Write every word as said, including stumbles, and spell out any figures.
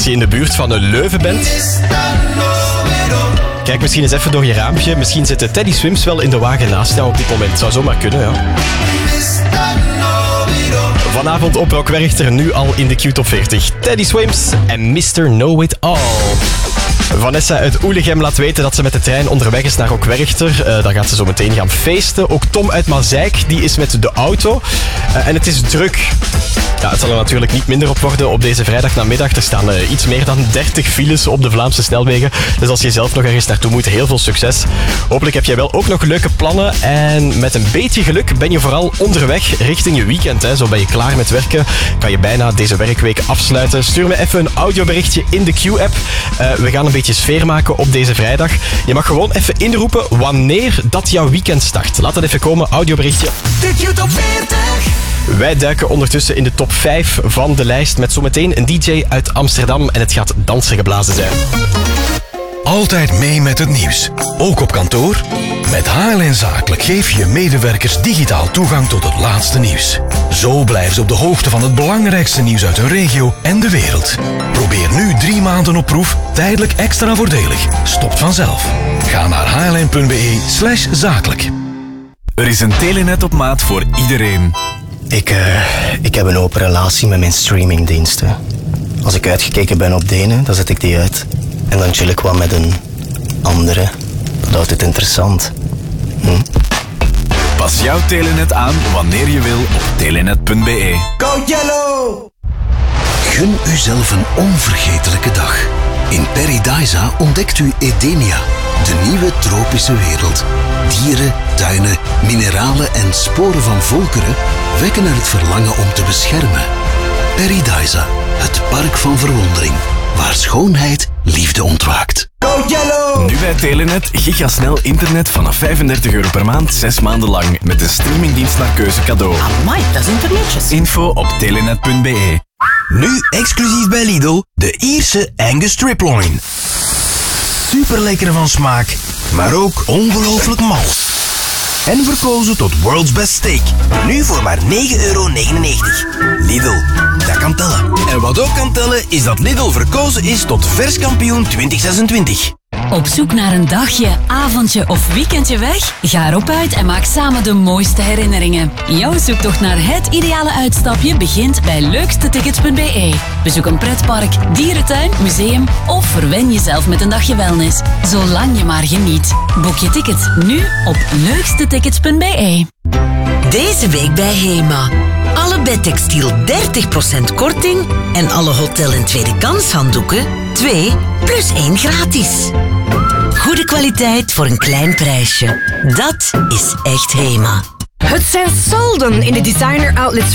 als je in de buurt van Leuven bent, kijk misschien eens even door je raampje. Misschien zitten Teddy Swims wel in de wagen naast jou op dit moment. Zou zomaar kunnen, ja. Vanavond op Rock Werchter, nu al in de Q-top veertig. Teddy Swims en mister Know It All. Vanessa uit Oelegem laat weten dat ze met de trein onderweg is naar Rock Werchter. Uh, daar gaat ze zo meteen gaan feesten. Ook Tom uit Mazijk, die is met de auto. Uh, en het is druk. Ja, het zal er natuurlijk niet minder op worden op deze vrijdagnamiddag. Er staan uh, iets meer dan dertig files op de Vlaamse snelwegen. Dus als je zelf nog ergens naartoe moet, heel veel succes. Hopelijk heb jij wel ook nog leuke plannen. En met een beetje geluk ben je vooral onderweg richting je weekend. Hè. Zo ben je klaar met werken. Kan je bijna deze werkweek afsluiten. Stuur me even een audioberichtje in de Q-app. Uh, we gaan een beetje sfeer maken op deze vrijdag. Je mag gewoon even inroepen wanneer dat jouw weekend start. Laat dat even komen, audioberichtje. De Q-top veertig. Wij duiken ondertussen in de top vijf van de lijst met zometeen een D J uit Amsterdam en het gaat dansen geblazen zijn. Altijd mee met het nieuws, ook op kantoor? Met H L N Zakelijk geef je medewerkers digitaal toegang tot het laatste nieuws. Zo blijven ze op de hoogte van het belangrijkste nieuws uit hun regio en de wereld. Probeer nu drie maanden op proef, tijdelijk extra voordelig. Stopt vanzelf. Ga naar hln.be slash zakelijk. Er is een Telenet op maat voor iedereen. Ik, uh, ik heb een open relatie met mijn streamingdiensten. Als ik uitgekeken ben op de ene, dan zet ik die uit. En dan chill ik wat met een andere. Dat houdt het interessant. Hm? Pas jouw Telenet aan wanneer je wil op telenet punt be. Go Yellow! Gun uzelf een onvergetelijke dag. In Paradisa ontdekt u Edenia, de nieuwe tropische wereld. Dieren, tuinen, mineralen en sporen van volkeren wekken er het verlangen om te beschermen. Paradisa, het park van verwondering, waar schoonheid liefde ontwaakt. Go Yellow! Nu bij Telenet gigasnel internet vanaf vijfendertig euro per maand, zes maanden lang. Met de streamingdienst naar keuze cadeau. Amai, dat is internetjes. Info op telenet punt be. Nu exclusief bij Lidl, de Ierse Angus Striploin. Super lekker van smaak, maar ook ongelooflijk mals. En verkozen tot World's Best Steak. Nu voor maar negen euro negenennegentig. Lidl, dat kan tellen. En wat ook kan tellen is dat Lidl verkozen is tot verskampioen twintig zesentwintig. Op zoek naar een dagje, avondje of weekendje weg? Ga erop uit en maak samen de mooiste herinneringen. Jouw zoektocht naar het ideale uitstapje begint bij leukstetickets punt be. Bezoek een pretpark, dierentuin, museum of verwen jezelf met een dagje wellness. Zolang je maar geniet. Boek je tickets nu op leukstetickets punt be. Deze week bij Hema. Alle bedtextiel dertig procent korting en alle hotel- en tweede kans handdoeken twee plus één gratis. Goede kwaliteit voor een klein prijsje. Dat is echt Hema. Het zijn solden in de designer outlets